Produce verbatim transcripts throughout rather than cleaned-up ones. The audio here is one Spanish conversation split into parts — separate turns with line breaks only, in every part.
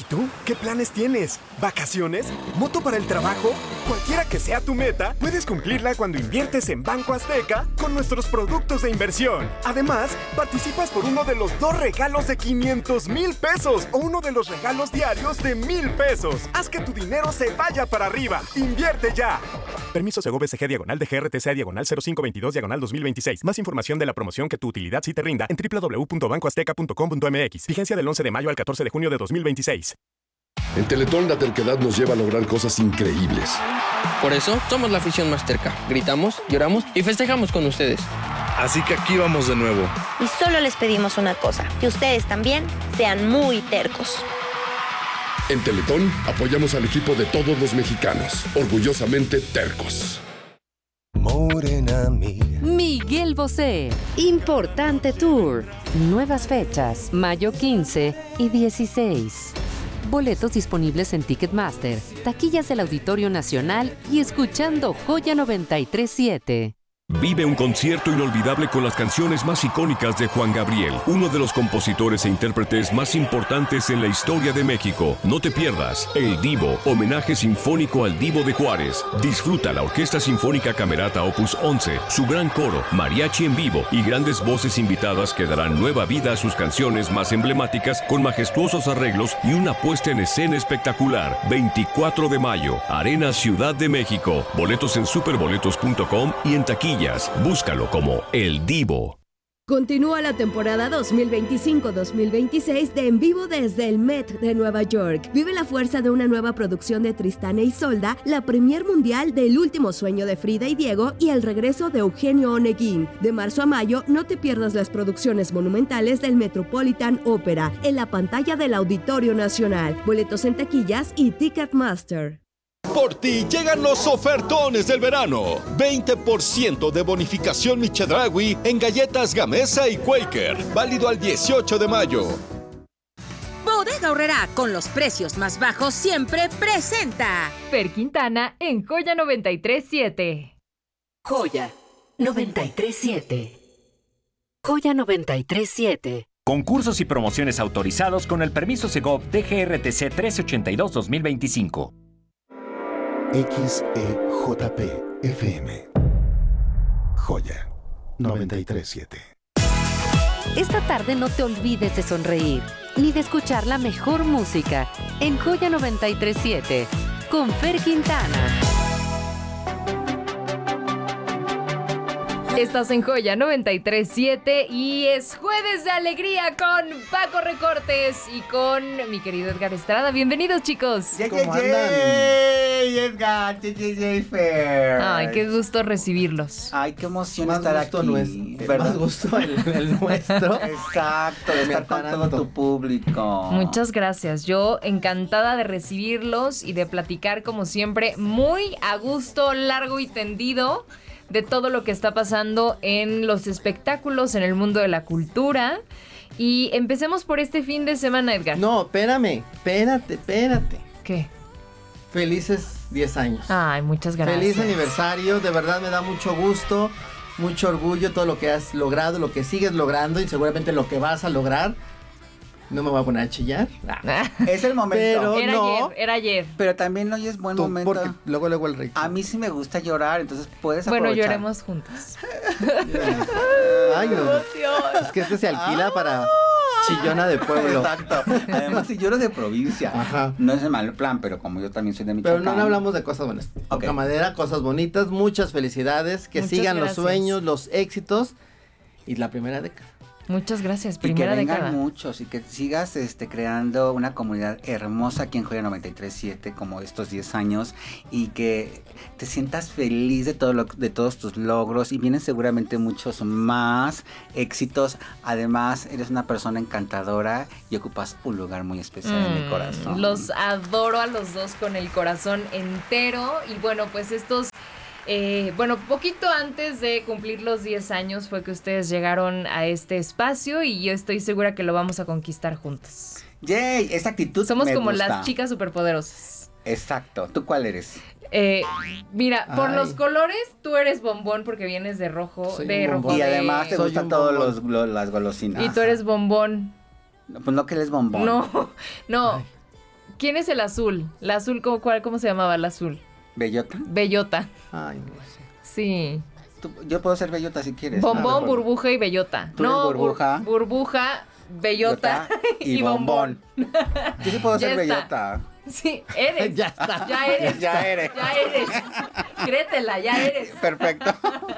tú? ¿Qué planes tienes? ¿Vacaciones? ¿Moto para el trabajo? Cualquiera que sea tu meta, puedes cumplirla cuando inviertes en Banco Azteca con nuestros productos de inversión. Además, participas por uno de los dos regalos de quinientos mil pesos o uno de los regalos diarios de mil pesos. Haz que tu dinero se vaya para arriba. ¡Invierte ya! Permiso Segov S G diagonal de G R T C diagonal cero cinco veintidós diagonal dos mil veintiséis. Más información de la promoción que tu utilidad sí te rinda en doble u doble u doble u punto banco azteca punto com punto m x. Vigencia del once de mayo al catorce de junio de dos mil veintiséis.
En Teletón la terquedad nos lleva a lograr cosas increíbles.
Por eso somos la afición más terca. Gritamos, lloramos y festejamos con ustedes.
Así que aquí vamos de nuevo.
Y solo les pedimos una cosa, que ustedes también sean muy tercos.
En Teletón apoyamos al equipo de todos los mexicanos, orgullosamente tercos.
Morena amiga.
Miguel Bosé. Importante Tour. Nuevas fechas, mayo quince y dieciséis. Boletos disponibles en Ticketmaster, taquillas del Auditorio Nacional y escuchando Joya noventa y tres siete.
Vive un concierto inolvidable con las canciones más icónicas de Juan Gabriel, uno de los compositores e intérpretes más importantes en la historia de México. No te pierdas El Divo, homenaje sinfónico al Divo de Juárez. Disfruta la Orquesta Sinfónica Camerata Opus once, su gran coro, mariachi en vivo y grandes voces invitadas que darán nueva vida a sus canciones más emblemáticas con majestuosos arreglos y una puesta en escena espectacular. veinticuatro de mayo, Arena Ciudad de México. Boletos en superboletos punto com y en taquilla. Búscalo como El Divo.
Continúa la temporada dos mil veinticinco dos mil veintiséis de En Vivo desde el Met de Nueva York. Vive la fuerza de una nueva producción de Tristán e Isolda, la premier mundial del Último Sueño de Frida y Diego y el regreso de Eugenio Oneguín. De marzo a mayo, no te pierdas las producciones monumentales del Metropolitan Opera en la pantalla del Auditorio Nacional. Boletos en taquillas y Ticketmaster.
Por ti llegan los ofertones del verano. veinte por ciento de bonificación Michedraui en galletas Gamesa y Quaker. Válido al dieciocho de mayo.
Bodega Aurrerá, con los precios más bajos siempre presenta
Fer Quintana en Joya noventa y tres siete.
Joya noventa y tres siete. Joya noventa y tres siete.
Concursos y promociones autorizados con el permiso Segov D G R T C trece ochenta y dos dos mil veinticinco.
X E J P F M. Joya noventa y tres siete.
Esta tarde no te olvides de sonreír, ni de escuchar la mejor música en Joya noventa y tres siete con Fer Quintana.
Estás en Joya noventa y tres siete y es Jueves de Alegría con Paco Recortes y con mi querido Edgar Estrada. Bienvenidos, chicos.
Yeah,
¿Cómo
yeah,
andan?
yeah, Edgar, yeah, yeah, yeah, Fer.
Ay, qué gusto recibirlos.
Ay, qué emoción
más
estar
gusto
aquí.
Nuestro,
¿verdad?
más gusto el, el nuestro.
Exacto, de estar con todo tu público.
Muchas gracias. Yo encantada de recibirlos y de platicar como siempre muy a gusto, largo y tendido de todo lo que está pasando en los espectáculos, en el mundo de la cultura. Y empecemos por este fin de semana, Edgar.
No, espérame, espérate, espérate.
¿Qué?
Felices diez años.
Ay, muchas gracias.
Feliz aniversario, de verdad me da mucho gusto, mucho orgullo todo lo que has logrado, lo que sigues logrando y seguramente lo que vas a lograr. No me voy a poner a chillar.
Es el momento.
Pero
era
no.
ayer, era ayer.
Pero también hoy es buen
Tú,
momento.
porque luego, luego el rey.
A mí sí me gusta llorar, entonces puedes
Bueno,
aprovechar.
lloremos juntos.
Ay, no. Es que este se alquila
Ah.
para chillona de pueblo.
Exacto. Además, si lloro de provincia.
Ajá.
No es el mal plan, pero como yo también soy de Michoacán.
Pero no hablamos de cosas buenas.
Ok.
Poca madera, cosas bonitas, muchas felicidades, que
Muchas
sigan
gracias.
los sueños, los éxitos y la primera década.
Muchas gracias,
Y que
primera
vengan
década.
muchos y que sigas este, creando una comunidad hermosa aquí en Joya noventa y tres siete como estos diez años y que te sientas feliz de, todo lo, de todos tus logros y vienen seguramente muchos más éxitos. Además, eres una persona encantadora y ocupas un lugar muy especial mm, en mi corazón.
Los adoro a los dos con el corazón entero y bueno, pues estos... Eh, bueno, poquito antes de cumplir los diez años fue que ustedes llegaron a este espacio y yo estoy segura que lo vamos a conquistar juntos.
¡Yay! Esa actitud
Somos
me
como
gusta.
las chicas superpoderosas.
Exacto. ¿Tú cuál eres?
Eh, mira,
Ay.
por los colores tú eres bombón porque vienes de rojo.
Soy
de
un
rojo
bombón.
Y
de-
además te
Soy
gustan
un
todas
bombón.
las golosinas.
Y tú eres bombón.
No, pues no que eres bombón.
No, no.
Ay.
¿Quién es el azul? La azul, ¿cómo, cuál, ¿cómo se llamaba el azul?
¿Bellota?
Bellota.
Ay, no sé.
Sí.
Tú, yo puedo ser Bellota si quieres.
Bombón, ah, burbuja y bellota.
Tú
no,
eres burbuja.
Bur, burbuja, bellota y,
y bombón. bombón. Yo sí puedo ser Bellota.
Sí, eres.
Ya está.
Ya eres.
Ya eres.
Ya eres. Créetela, ya eres.
Perfecto.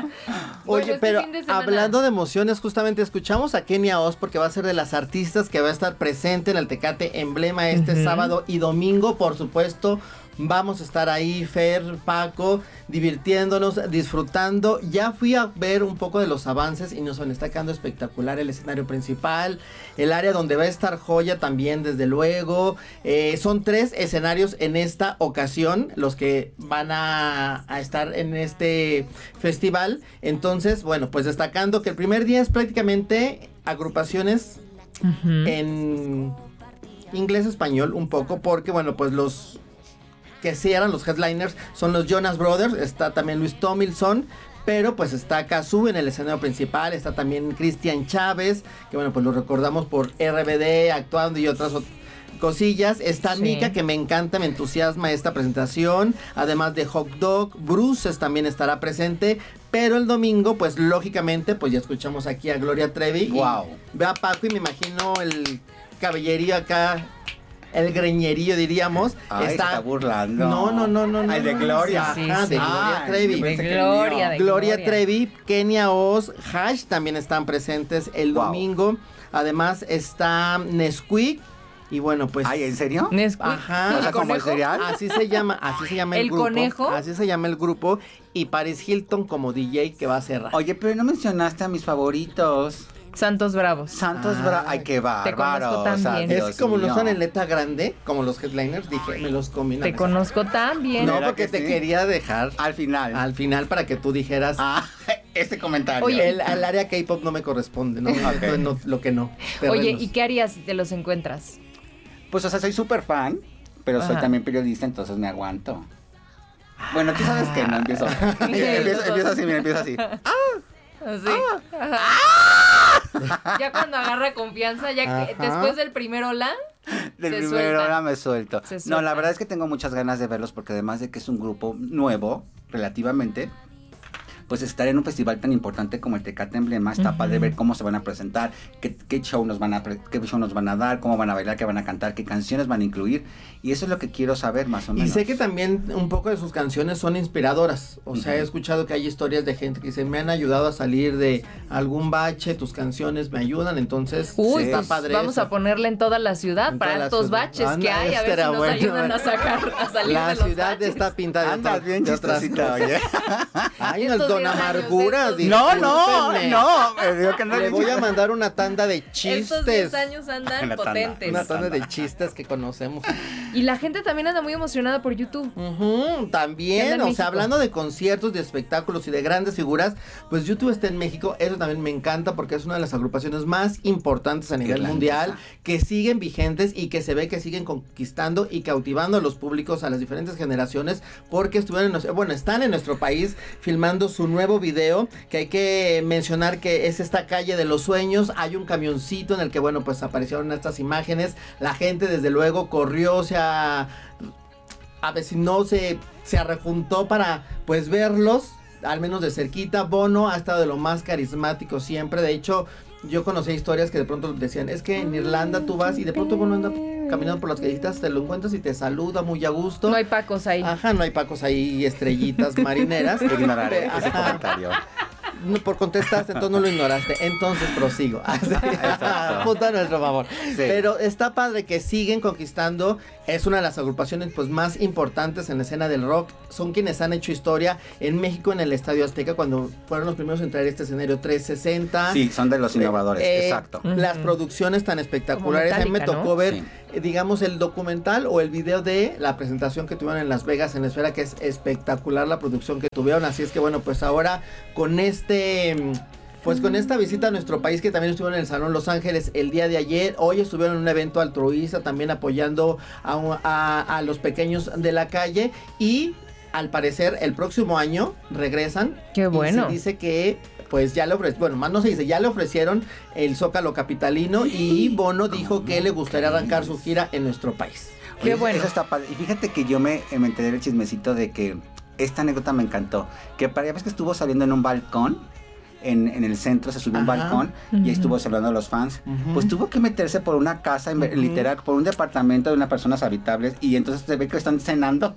Oye,
bueno, este
pero
fin de semana...
hablando de emociones, justamente escuchamos a Kenia Os porque va a ser de las artistas que va a estar presente en el Tecate Emblema este uh-huh. sábado y domingo, por supuesto. Vamos a estar ahí, Fer, Paco, divirtiéndonos, disfrutando. Ya fui a ver un poco de los avances y nos está quedando espectacular el escenario principal, el área donde va a estar Joya también, desde luego. Eh, son tres escenarios en esta ocasión, los que van a, a estar en este festival. Entonces, bueno, pues destacando que el primer día es prácticamente agrupaciones uh-huh. en inglés-español un poco, porque, bueno, pues los... que sí eran los headliners, son los Jonas Brothers, está también Luis Tomlinson, pero pues está Kazoo en el escenario principal, está también Cristian Chávez, que bueno, pues lo recordamos por R B D actuando y otras cosillas, está sí. Mika, que me encanta, me entusiasma esta presentación, además de Hot Dog, Bruces también estará presente, pero el domingo, pues lógicamente, pues ya escuchamos aquí a Gloria Trevi,
wow.
Ve a Paco y me imagino el caballerío acá, el greñerío, diríamos.
Ay, está... está burlando.
No, no, no, no.
Ay, de Gloria.
Sí, Ajá, sí. de Gloria
Ay,
Trevi.
De Gloria, de
Gloria
Gloria.
Trevi, Kenia Os, Hash también están presentes el wow. domingo. Además está Nesquik. Y bueno, pues.
Ay, ¿en serio?
Nesquik.
Ajá.
O sea, como el cereal.
Así se llama, así se llama el,
¿El
grupo.
conejo?
Así se llama el grupo. Y Paris Hilton como D J que va a cerrar.
Oye, pero no mencionaste a mis favoritos.
Santos Bravos.
Santos ah, Bravos. Ay, qué bárbaro.
Te conozco también.
Es como mío. No son en letra grande, como los headliners, dije, me los combino.
Te conozco también.
No, porque te sí? quería dejar.
Al final.
Al final para que tú dijeras.
Ah, este comentario.
Oye, el, el área K-pop no me corresponde, no, okay. no, no lo que no.
Terrenos. Oye, ¿y qué harías si te los encuentras?
Pues, o sea, soy súper fan, pero Ajá. soy también periodista, entonces me aguanto. Bueno, tú sabes que no empiezo. empiezo, empiezo así, mira, empiezo así. ¡Ah!
Sí. Ah. ¡Ah! Ya cuando agarra confianza, ya que después del primer hola,
del
se
primer
suelta.
hola me suelto.
Se
no, la verdad es que tengo muchas ganas de verlos porque además de que es un grupo nuevo, relativamente, pues estar en un festival tan importante como el Tecate Emblema está uh-huh. padre ver cómo se van a presentar, qué, qué show nos van a qué show nos van a dar, cómo van a bailar, qué van a cantar, qué canciones van a incluir, y eso es lo que quiero saber más o menos.
Y sé que también un poco de sus canciones son inspiradoras, o uh-huh. sea, he escuchado que hay historias de gente que dice, me han ayudado a salir de algún bache, tus canciones me ayudan, entonces
Uy,
está
pues
padre
vamos
eso.
a ponerle en toda la ciudad
en
para estos
ciudad.
baches
Anda,
que hay, a ver si nos
bueno,
ayudan a sacar, a salir
la
de los
ciudad
baches.
Está pintada
de, otras, bien
de otras cosas.
Oye.
Ay, no, don Amargura.
No, no, no, me digo que no
le voy a mandar una tanda de chistes.
Estos diez años andan una potentes.
Tanda, una tanda de chistes que conocemos.
Y la gente también anda muy emocionada por YouTube.
Uh-huh, también, o sea, hablando de conciertos, de espectáculos y de grandes figuras, pues YouTube está en México. Eso también me encanta porque es una de las agrupaciones más importantes a nivel mundial, que siguen vigentes y que se ve que siguen conquistando y cautivando a los públicos, a las diferentes generaciones, porque estuvieron en nuestro, bueno, están en nuestro país filmando su nuevo video, que hay que mencionar que es esta calle de los sueños. Hay un camioncito en el que, bueno, pues aparecieron estas imágenes. La gente desde luego corrió, se a, a ver si no se, se arrejuntó para pues verlos, al menos de cerquita. Bono ha estado de lo más carismático siempre. De hecho, yo conocí historias que de pronto decían, es que en Irlanda tú vas y de pronto Bono anda caminando por las callecitas, te lo encuentras y te saluda muy a gusto.
No hay pacos ahí.
Ajá, no hay pacos ahí, estrellitas marineras.
Ignoraré ese comentario.
No, por contestaste, entonces no lo ignoraste. Entonces prosigo. Puta a nuestro favor. Sí. Pero está padre que siguen conquistando. Es una de las agrupaciones pues más importantes en la escena del rock. Son quienes han hecho historia en México, en el Estadio Azteca, cuando fueron los primeros en traer este escenario trescientos sesenta.
Sí, son de los innovadores, eh, exacto.
Las uh-huh. producciones tan espectaculares. Metallica, a mí me tocó ¿no? ver, sí. eh, digamos, el documental o el video de la presentación que tuvieron en Las Vegas, en la Esfera, que es espectacular la producción que tuvieron. Así es que bueno, pues ahora con este Pues con esta visita a nuestro país, que también estuvieron en el Salón Los Ángeles el día de ayer, hoy estuvieron en un evento altruista también apoyando a, a, a los pequeños de la calle, y al parecer el próximo año regresan.
Qué bueno.
Y se dice que pues ya le ofrecieron, bueno, más no se dice, ya le ofrecieron el Zócalo capitalino, y Bono dijo que le gustaría arrancar su gira en nuestro país.
Qué
Oye,
bueno.
Eso está padre. Y fíjate que yo me, me enteré del chismecito de que esta anécdota me encantó. Que para vez que estuvo saliendo en un balcón, en, en el centro, se subió a un
Ajá.
balcón
Ujú.
y ahí estuvo saludando a los fans.
Ujú.
Pues tuvo que meterse por una casa, en-
Ujú.
literal, por un departamento de unas personas habitables y entonces se ve que están cenando.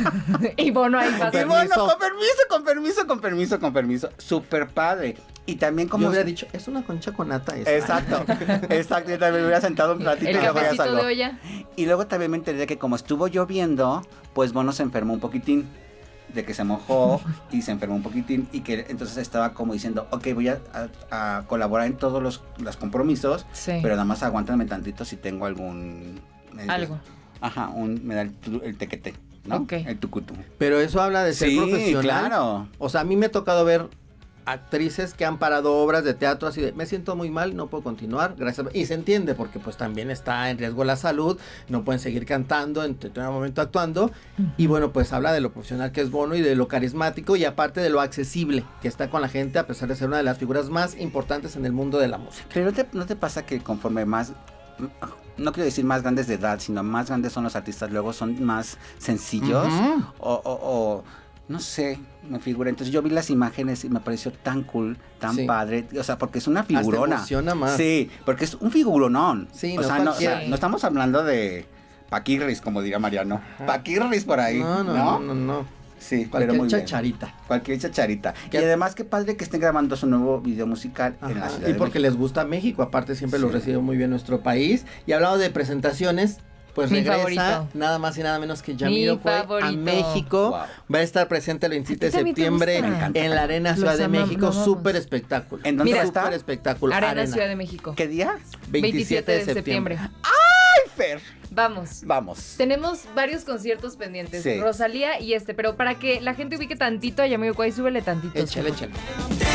Y Bono ahí
Y
pasando.
bueno, con permiso, con permiso, con permiso, con permiso. Súper padre. Y también como...
Yo hubiera dicho, es una concha con nata esa.
Exacto, exacto. Yo también me hubiera sentado un ratito
El
y luego ya
cafecito
salgo.
de olla.
Y luego también me enteré de que como estuvo lloviendo, pues Bono se enfermó un poquitín. De que se mojó y se enfermó un poquitín. Y que entonces estaba como diciendo, ok, voy a, a- a colaborar en todos los, los compromisos.
Sí.
Pero nada más aguántame tantito si tengo algún...
Algo.
Ajá, un, me da el, tu- el tequete, ¿no?
Ok.
El tucutu.
Pero eso habla de ser
Sí,
profesional.
claro.
O sea, a mí me ha tocado ver actrices que han parado obras de teatro así de, me siento muy mal, no puedo continuar, gracias. Y se entiende porque pues también está en riesgo la salud, no pueden seguir cantando, en determinado momento actuando. Y bueno, pues habla de lo profesional que es Bono y de lo carismático y aparte de lo accesible que está con la gente a pesar de ser una de las figuras más importantes en el mundo de la música.
Pero ¿no te, no te pasa que conforme más... No quiero decir más grandes de edad, sino más grandes son los artistas, luego son más sencillos?
Ujú.
o, o, o no sé, me figura. Entonces yo vi las imágenes y me pareció tan cool, tan
Sí.
padre. O sea, porque es una figurona.
emociona más.
Sí, porque es un figuronón.
Sí,
o
no
sea, no, o
cualquiera.
sea, no estamos hablando de Paquirris, como diría Mariano. Paquirris por ahí.
No, no, no, no, no.
Sí,
Cualquier
pero muy bien.
chacharita.
Cualquier chacharita.
¿Qué?
Y además, qué padre que estén grabando su nuevo video musical en la
Ajá,
ciudad
y
de
porque
México.
les gusta México, aparte siempre lo
Sí.
recibe muy bien nuestro país. Y hablando de presentaciones, pues
Mi
regresa
favorito.
nada más y nada menos que
Mi
Jamiroquai a
favorito.
México.
Wow.
Va a estar presente el veintisiete de
¿A ti también te
septiembre
gusta? Me
encanta.
en la Arena
Los
Ciudad de
ama-
México.
lo amamos.
Súper espectáculo.
¿En dónde
Mira,
está?
Súper espectáculo.
Arena, Ciudad de México.
¿Qué día?
veintisiete de septiembre.
¡Ay, Fer!
Vamos.
Vamos.
Tenemos varios conciertos pendientes.
Sí.
Rosalía y este, pero para que la gente ubique tantito a Jamiroquai, súbele tantito.
Échale, échale.